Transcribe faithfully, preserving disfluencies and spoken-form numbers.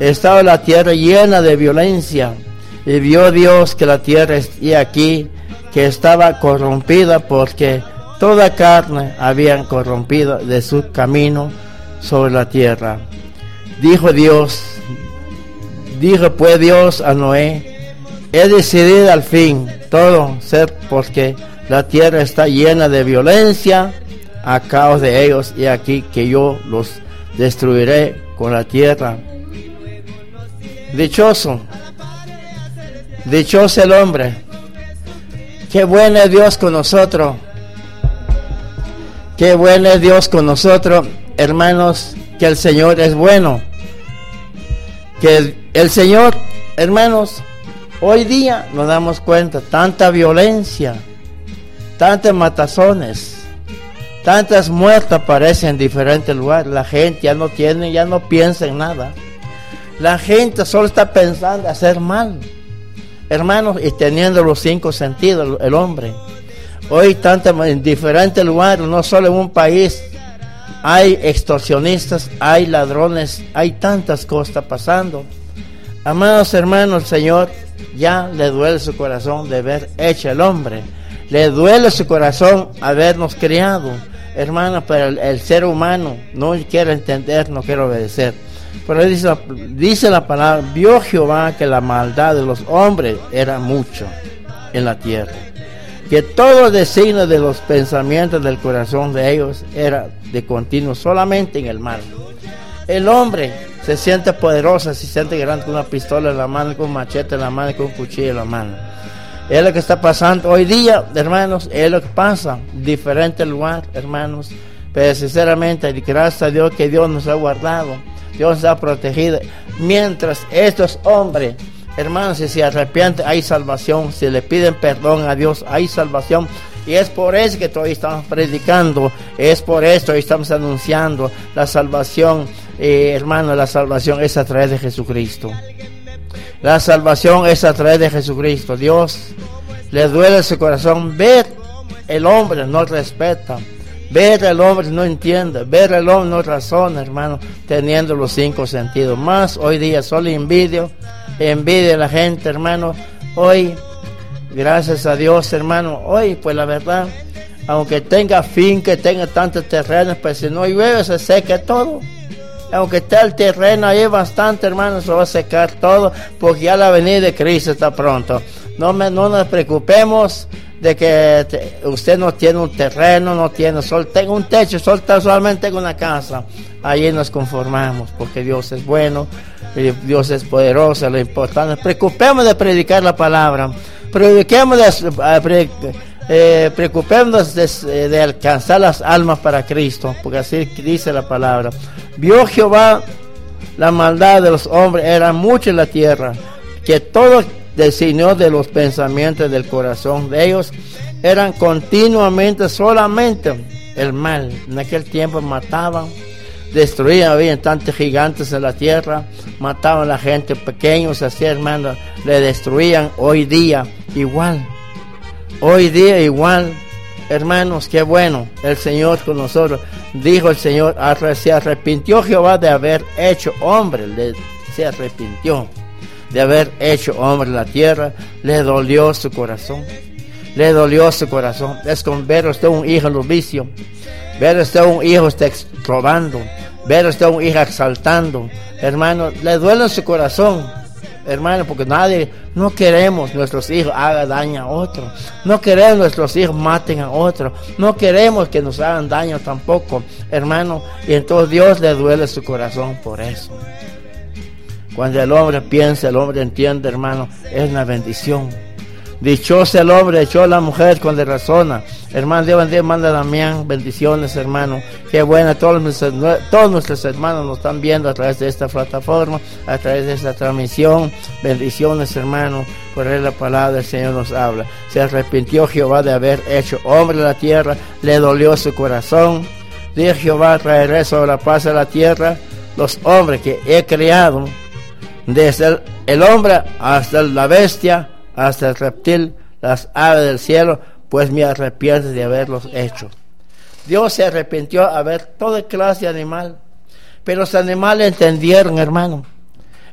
estaba la tierra llena de violencia, y vio Dios que la tierra, y aquí, que estaba corrompida, porque toda carne habían corrompido de su camino sobre la tierra. Dijo Dios, dijo pues Dios a Noé: he decidido al fin todo ser, porque la tierra está llena de violencia a causa de ellos, y aquí que yo los destruiré con la tierra. Dichoso, dichoso el hombre. Qué bueno es Dios con nosotros. Qué bueno es Dios con nosotros, hermanos, que el Señor es bueno. Que el, el Señor, hermanos, hoy día nos damos cuenta, tanta violencia, tantas matazones, tantas muertes aparecen en diferentes lugares. La gente ya no tiene, ya no piensa en nada. La gente solo está pensando en hacer mal, hermanos, y teniendo los cinco sentidos, el hombre. Hoy tanto en diferentes lugares, no solo en un país, hay extorsionistas, hay ladrones, hay tantas cosas pasando. Amados hermanos, el Señor ya le duele su corazón de haber hecho el hombre. Le duele su corazón habernos criado, hermanos, pero el, el ser humano no quiere entender, no quiere obedecer. Pero dice la, dice la palabra: vio Jehová que la maldad de los hombres era mucho en la tierra, que todo designio de los pensamientos del corazón de ellos era de continuo solamente en el mal. El hombre se siente poderoso, se siente grande con una pistola en la mano, con un machete en la mano, con un cuchillo en la mano. Es lo que está pasando hoy día, hermanos, es lo que pasa en diferentes lugares, hermanos. Pero sinceramente, gracias a Dios que Dios nos ha guardado, Dios nos ha protegido. Mientras estos hombres, hermanos, si se arrepienten, hay salvación. Si le piden perdón a Dios, hay salvación. Y es por eso que hoy estamos predicando, es por esto que estamos anunciando la salvación, eh, hermano, la salvación es a través de Jesucristo. La salvación es a través de Jesucristo. Dios le duele su corazón ver el hombre no respeta, ver el hombre no entiende, ver el hombre no razona, hermano, teniendo los cinco sentidos. Más hoy día solo envidia, envidia a la gente, hermano. Hoy, gracias a Dios, hermano, hoy pues la verdad, aunque tenga finca, tenga tantos terrenos, pues si no llueve se seca todo. Aunque esté el terreno ahí bastante, hermano, se va a secar todo, porque ya la venida de Cristo está pronto. No, me, no nos preocupemos de que te, usted no tiene un terreno, no tiene sol, tengo un techo, sol, solamente tengo una casa. Allí nos conformamos, porque Dios es bueno, y Dios es poderoso. Lo importante, preocupemos de predicar la palabra, prediquemos de, eh, preocupemos de, de alcanzar las almas para Cristo, porque así dice la palabra. Vio Jehová la maldad de los hombres era mucha en la tierra, que todo designio de los pensamientos del corazón de ellos eran continuamente solamente el mal. En aquel tiempo mataban, destruían, había tantos gigantes en la tierra, mataban a la gente pequeños, así, hermano, le destruían. Hoy día igual, hoy día igual, hermanos, qué bueno el Señor con nosotros. Dijo el Señor, se arrepintió Jehová de haber hecho hombre, le, se arrepintió de haber hecho hombre en la tierra, le dolió su corazón, le dolió su corazón. Es como ver usted un hijo en los vicios, ver usted un hijo usted robando, ver usted un hijo exaltando, hermano, le duele su corazón, hermano, porque nadie, no queremos nuestros hijos hagan daño a otros, no queremos nuestros hijos maten a otros, no queremos que nos hagan daño tampoco, hermano, y entonces Dios le duele su corazón por eso. Cuando el hombre piensa, el hombre entiende, hermano, es una bendición. Dichoso el hombre, dichosa la mujer cuando razona. Hermano, Dios bendiga, manda a Damián, bendiciones, hermano. Qué buena, todos nuestros, todos nuestros hermanos nos están viendo a través de esta plataforma, a través de esta transmisión. Bendiciones, hermano, por la palabra del Señor nos habla. Se arrepintió Jehová de haber hecho hombre en la tierra, le dolió su corazón. Dijo Jehová, traeré sobre la paz de la tierra los hombres que he creado, desde el, el hombre hasta la bestia, hasta el reptil, las aves del cielo, pues me arrepiento de haberlos hecho. Dios se arrepintió de haber toda clase de animal, pero los animales entendieron, hermano.